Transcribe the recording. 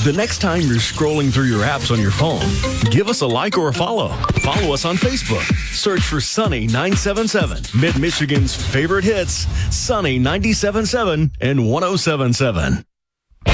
The next time you're scrolling through your apps on your phone, give us a like or a follow. Follow us on Facebook. Search for Sunny 977, Mid-Michigan's favorite hits, Sunny 97.7 and 107.7.